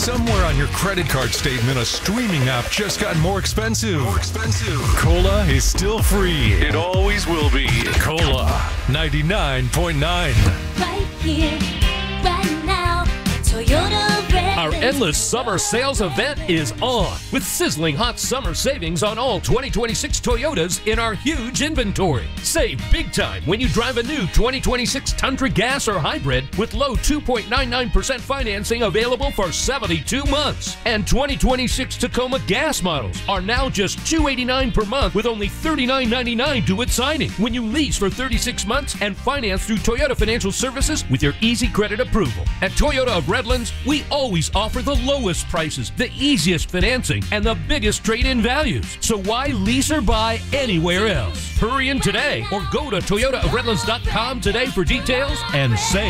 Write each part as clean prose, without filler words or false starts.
Somewhere on your credit card statement, a streaming app just got more expensive. Cola is still free. It always will be. Cola 99.9. Right here, right now, Toyota Our endless summer sales event is on with sizzling hot summer savings on all 2026 Toyotas in our huge inventory. Save big time when you drive a new 2026 Tundra Gas or Hybrid with low 2.99% financing available for 72 months. And 2026 Tacoma Gas models are now just $289 per month with only $39.99 due at signing when you lease for 36 months and finance through Toyota Financial Services with your easy credit approval. At Toyota of Redlands, we always offer the lowest prices, the easiest financing, and the biggest trade-in values. So why lease or buy anywhere else? Hurry in today or go to toyotaofredlands.com today for details and save.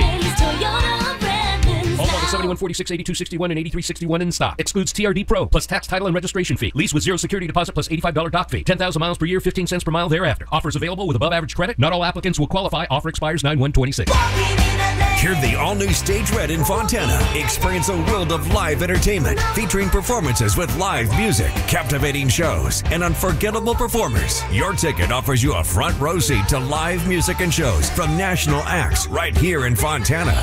All models 71, 46, 82, 61, and 83, 61 in stock. Excludes TRD Pro plus tax, title, and registration fee. Lease with zero security deposit plus $85 dock fee. 10,000 miles per year, 15 cents per mile thereafter. Offers available with above average credit. Not all applicants will qualify. Offer expires 9/1/26. Hear the all-new Stage Red in Fontana. Experience a world of live entertainment featuring performances with live music, captivating shows, and unforgettable performers. Your ticket offers you a front row seat to live music and shows from national acts right here in Fontana.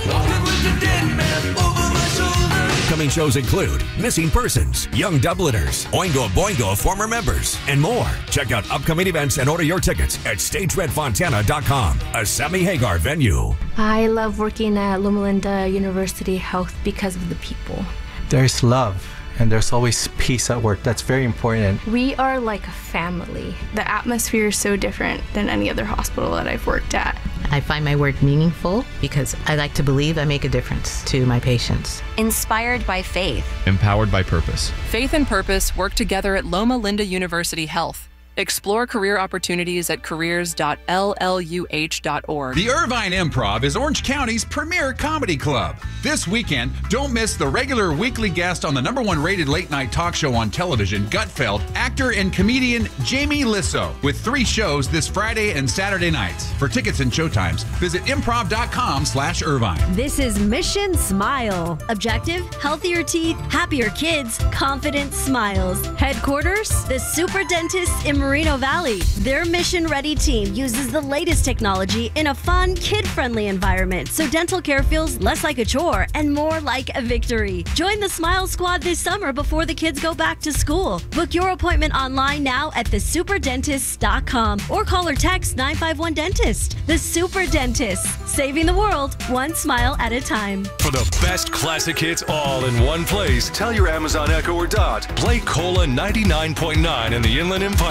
Upcoming shows include Missing Persons, Young Dubliners, Oingo Boingo former members, and more. Check out upcoming events and order your tickets at StageRedFontana.com, a Sammy Hagar venue. I love working at Loma Linda University Health because of the people. There's love and there's always peace at work. That's very important. We are like a family. The atmosphere is so different than any other hospital that I've worked at. I find my work meaningful because I like to believe I make a difference to my patients. Inspired by faith. Empowered by purpose. Faith and purpose work together at Loma Linda University Health. Explore career opportunities at careers.lluh.org. The Irvine Improv is Orange County's premier comedy club. This weekend, don't miss the regular weekly guest on the #1 rated late night talk show on television, Gutfeld, actor and comedian Jamie Lissow, with 3 shows this Friday and Saturday nights. For tickets and showtimes, visit improv.com/Irvine. This is Mission Smile. Objective, healthier teeth, happier kids, confident smiles. Headquarters, the Super Dentist in Moreno Valley. Their mission-ready team uses the latest technology in a fun, kid-friendly environment so dental care feels less like a chore and more like a victory. Join the Smile Squad this summer before the kids go back to school. Book your appointment online now at thesuperdentist.com or call or text 951-DENTIST. The Super Dentist, saving the world one smile at a time. For the best classic hits all in one place, tell your Amazon Echo or Dot, play Cola 99.9 in the Inland Empire.